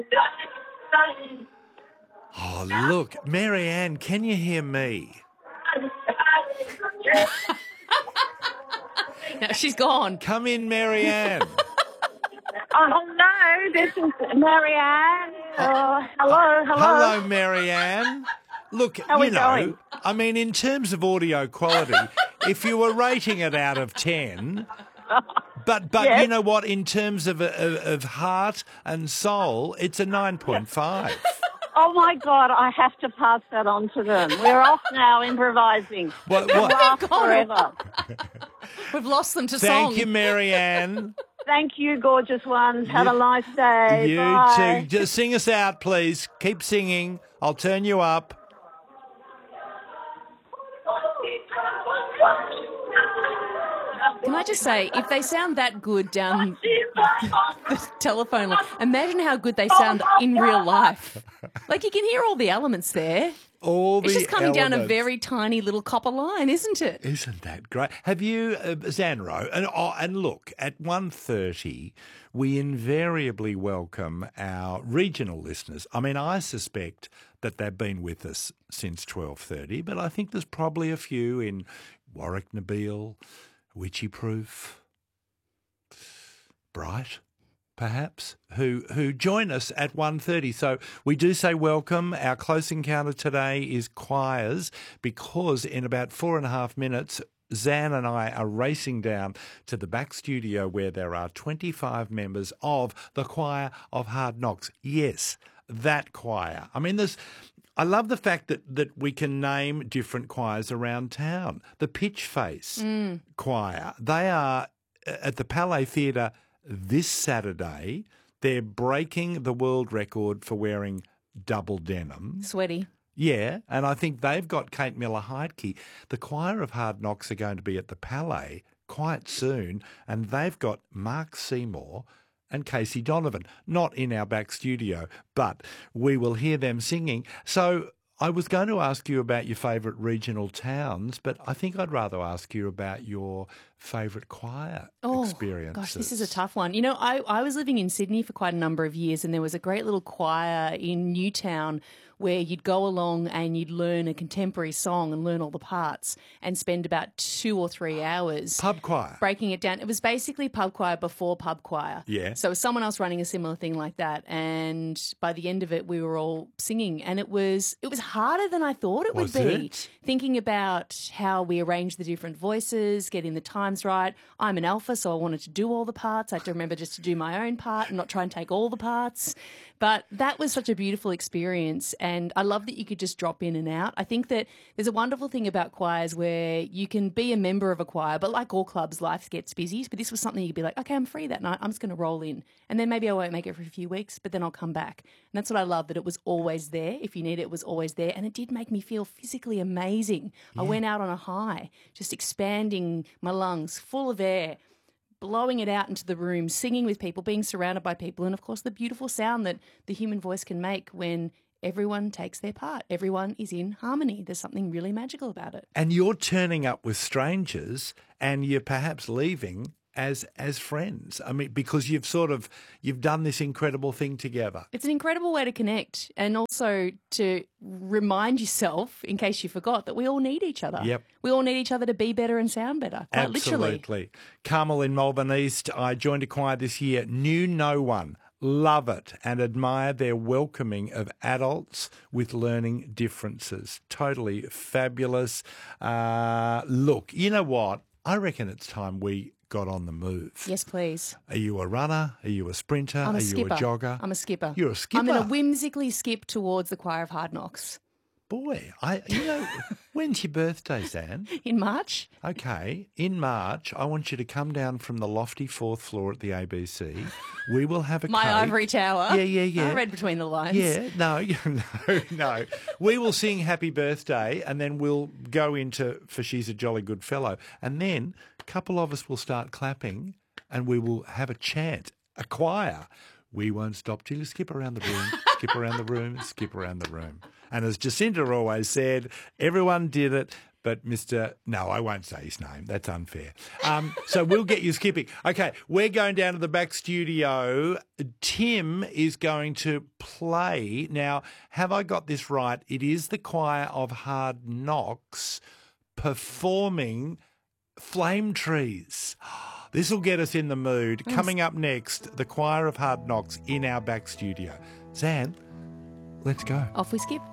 Oh, look, Marianne, can you hear me? No, she's gone. Come in, Marianne. Oh, no, this is Marianne. Hello. Hello, Marianne. Look, How we going? I mean, in terms of audio quality, if you were rating it out of 10, but Yes. you know what, in terms of heart and soul, it's a 9.5. Oh, my God, I have to pass that on to them. We're off now improvising. What? We'll last God. forever. We've lost them to Thank song. you, Marianne. Thank you, gorgeous ones. Have a nice day. You Bye. too. Just sing us out, please. Keep singing. I'll turn you up. Can I just say, if they sound that good down the telephone line, imagine how good they sound in real life. Like, you can hear all the elements there. All the It's just coming down a elements. very tiny little copper line, isn't it? Isn't that great? Have you, Zanro, and look, at 1:30, we invariably welcome our regional listeners. I mean, I suspect that they've been with us since 12:30, but I think there's probably a few in Warwick Nabil, Witchy Proof, Bright, perhaps, who join us at 1:30. So we do say welcome. Our close encounter today is choirs, because in about 4.5 minutes, Zan and I are racing down to the back studio where there are 25 members of the Choir of Hard Knocks. Yes, that choir. I mean, I love the fact that we can name different choirs around town. The Pitch Face Choir, they are at the Palais Theatre this Saturday. They're breaking the world record for wearing double denim. Sweaty. Yeah, and I think they've got Kate Miller-Heidke. The Choir of Hard Knocks are going to be at the Palais quite soon, and they've got Mark Seymour and Casey Donovan, not in our back studio, but we will hear them singing. So I was going to ask you about your favourite regional towns, but I think I'd rather ask you about your favourite choir experiences. Gosh, this is a tough one. You know, I was living in Sydney for quite a number of years, and there was a great little choir in Newtown where you'd go along and you'd learn a contemporary song and learn all the parts and spend about 2 or 3 hours. Pub choir. Breaking it down. It was basically pub choir before pub choir. Yeah. So it was someone else running a similar thing like that. And by the end of it, we were all singing. And it was harder than I thought it would Was be. it? Thinking about how we arranged the different voices, getting the times right. I'm an alpha, so I wanted to do all the parts. I had to remember just to do my own part and not try and take all the parts. But that was such a beautiful experience, and I love that you could just drop in and out. I think that there's a wonderful thing about choirs where you can be a member of a choir, but like all clubs, life gets busy. But this was something you'd be like, okay, I'm free that night. I'm just going to roll in. And then maybe I won't make it for a few weeks, but then I'll come back. And that's what I love, that it was always there. If you need it, it was always there. And it did make me feel physically amazing. Yeah. I went out on a high, just expanding my lungs, full of air, blowing it out into the room, singing with people, being surrounded by people, and of course the beautiful sound that the human voice can make when everyone takes their part. Everyone is in harmony. There's something really magical about it. And you're turning up with strangers and you're perhaps leaving as friends. I mean, because you've done this incredible thing together. It's an incredible way to connect, and also to remind yourself, in case you forgot, that we all need each other. Yep. We all need each other to be better and sound better. Quite Absolutely. literally. Carmel in Melbourne East, I joined a choir this year, knew no one. Love it and admire their welcoming of adults with learning differences. Totally fabulous. Look, you know what? I reckon it's time we got on the move. Yes, please. Are you a runner? Are you a sprinter? I'm a Are skipper. you a jogger? I'm a skipper. You're a skipper. I'm going to whimsically skip towards the Choir of Hard Knocks. Boy, when's your birthday, Zan? In March. Okay, in March, I want you to come down from the lofty 4th floor at the ABC. We will have a My cake. ivory tower. Yeah. I read between the lines. Yeah, no. We will sing Happy Birthday and then we'll go into For She's a Jolly Good Fellow. And then a couple of us will start clapping and we will have a chant, a choir. We won't stop till you skip around the room, skip around the room, skip around the room. And as Jacinda always said, everyone did it, But no, I won't say his name. That's unfair. So we'll get you skipping. Okay, we're going down to the back studio. Tim is going to play. Now, have I got this right? It is the Choir of Hard Knocks performing Flame Trees. This will get us in the mood. Coming up next, the Choir of Hard Knocks in our back studio. Zan, let's go. Off we skip.